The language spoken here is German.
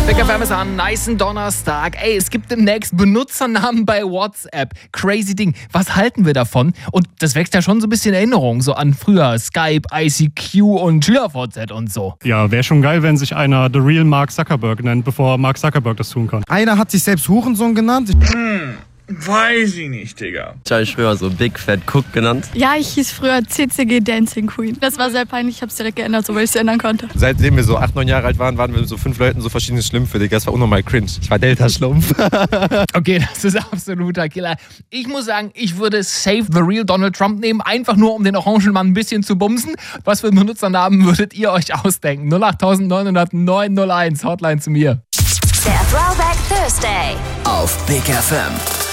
Big FM ist an nicen Donnerstag. Ey, es gibt demnächst Benutzernamen bei WhatsApp. Crazy Ding. Was halten wir davon? Und das wächst ja schon so ein bisschen Erinnerung so an früher Skype, ICQ und SchülerVZ und so. Ja, wäre schon geil, wenn sich einer The Real Mark Zuckerberg nennt, bevor Mark Zuckerberg das tun kann. Einer hat sich selbst Hurensohn genannt. Weiß ich nicht, Digga. Ich habe mich früher so Big Fat Cook genannt. Ja, ich hieß früher CCG Dancing Queen. Das war sehr peinlich, ich habe es direkt geändert, so weil ich es ändern konnte. Seitdem wir so 8, 9 Jahre alt waren, waren wir mit so 5 Leuten so verschiedene Schlümpfe, Digga. Das war unnormal cringe. Ich war Delta-Schlumpf. Okay, das ist absoluter Killer. Ich muss sagen, ich würde Save the Real Donald Trump nehmen, einfach nur um den Orangenmann ein bisschen zu bumsen. Was für Benutzernamen würdet ihr euch ausdenken? 08900 901, Hotline zu mir. Der Throwback Thursday auf Big FM.